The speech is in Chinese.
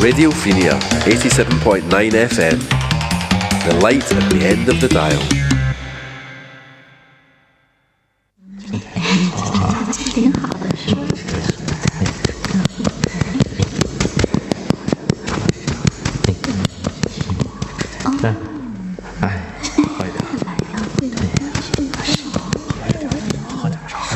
Radio Finia 87.9 FM. The light at the end of the dial. 挺好的，是吧？ 哎，快点，喝点啥？